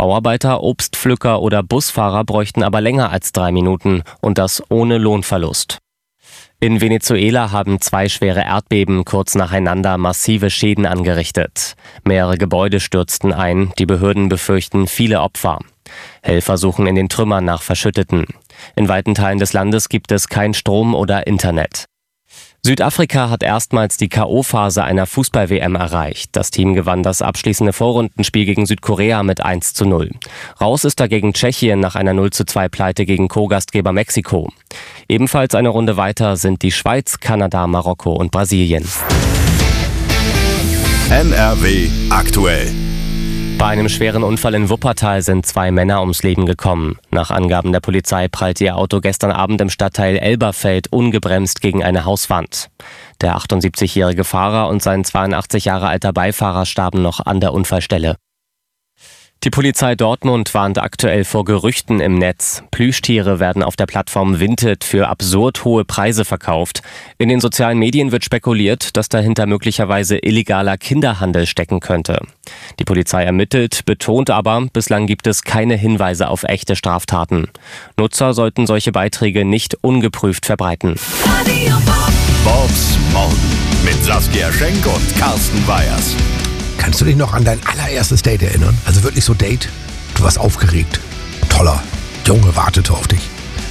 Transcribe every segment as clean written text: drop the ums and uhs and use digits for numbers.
Bauarbeiter, Obstpflücker oder Busfahrer bräuchten aber länger als 3 Minuten und das ohne Lohnverlust. In Venezuela haben 2 schwere Erdbeben kurz nacheinander massive Schäden angerichtet. Mehrere Gebäude stürzten ein, die Behörden befürchten viele Opfer. Helfer suchen in den Trümmern nach Verschütteten. In weiten Teilen des Landes gibt es kein Strom oder Internet. Südafrika hat erstmals die K.O.-Phase einer Fußball-WM erreicht. Das Team gewann das abschließende Vorrundenspiel gegen Südkorea mit 1:0. Raus ist dagegen Tschechien nach einer 0:2-Pleite gegen Co-Gastgeber Mexiko. Ebenfalls eine Runde weiter sind die Schweiz, Kanada, Marokko und Brasilien. NRW aktuell. Bei einem schweren Unfall in Wuppertal sind 2 Männer ums Leben gekommen. Nach Angaben der Polizei prallte ihr Auto gestern Abend im Stadtteil Elberfeld ungebremst gegen eine Hauswand. Der 78-jährige Fahrer und sein 82 Jahre alter Beifahrer starben noch an der Unfallstelle. Die Polizei Dortmund warnt aktuell vor Gerüchten im Netz. Plüschtiere werden auf der Plattform Vinted für absurd hohe Preise verkauft. In den sozialen Medien wird spekuliert, dass dahinter möglicherweise illegaler Kinderhandel stecken könnte. Die Polizei ermittelt, betont aber, bislang gibt es keine Hinweise auf echte Straftaten. Nutzer sollten solche Beiträge nicht ungeprüft verbreiten. Bobs Morgen mit Saskia Schenk und Carsten Weyers. Kannst du dich noch an dein allererstes Date erinnern? Also wirklich so Date? Du warst aufgeregt. Toller Junge wartete auf dich.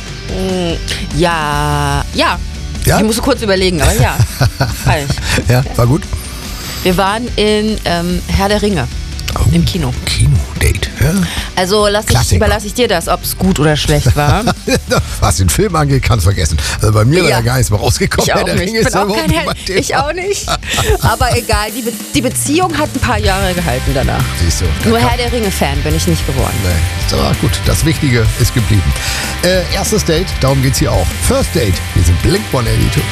Ja. Ja? Ich musste kurz überlegen, aber ja. Ja, war gut? Wir waren in Herr der Ringe. Im Kino. Kino-Date, ja. Also überlasse ich dir das, ob es gut oder schlecht war. Was den Film angeht, kannst du vergessen. Also bei mir war da gar nichts mehr rausgekommen. Ich auch nicht. Ich auch nicht. Aber egal, die Beziehung hat ein paar Jahre gehalten danach. Siehst du. Nur Herr der Ringe-Fan bin ich nicht geworden. Nee. So, gut, das Wichtige ist geblieben. Erstes Date, darum geht's hier auch. First Date, wir sind Blink-182.